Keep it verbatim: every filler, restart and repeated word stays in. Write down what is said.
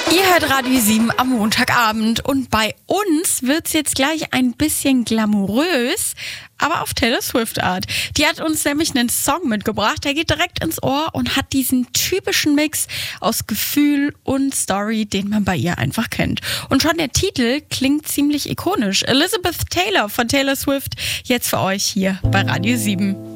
Ihr hört Radio sieben am Montagabend und bei uns wird's jetzt gleich ein bisschen glamourös, aber auf Taylor Swift Art. Die hat uns nämlich einen Song mitgebracht, der geht direkt ins Ohr und hat diesen typischen Mix aus Gefühl und Story, den man bei ihr einfach kennt. Und schon der Titel klingt ziemlich ikonisch. Elizabeth Taylor von Taylor Swift, jetzt für euch hier bei Radio sieben.